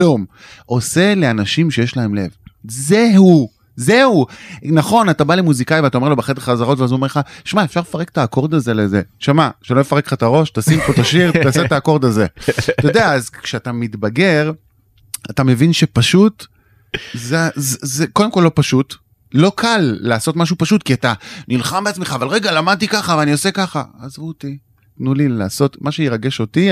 עושה לאנשים שיש להם לב. זהו. נכון, אתה בא למוזיקאי ואתה אומר לו בחדר חזרות, ואז הוא אומר לך, שמע, אפשר לפרק את האקורד הזה לזה. שמע, שלא יפרק לך את הראש, תשים פה את השיר, תעשה את האקורד הזה. אתה יודע, אז כשאתה מתבגר, אתה מבין שפשוט, זה קודם כל לא פשוט, לא קל לעשות משהו פשוט, כי אתה נלחם בעצמך, אבל רגע, למדתי ככה ואני עושה ככה. עזבו אותי, תנו לי לעשות מה שירגש אותי,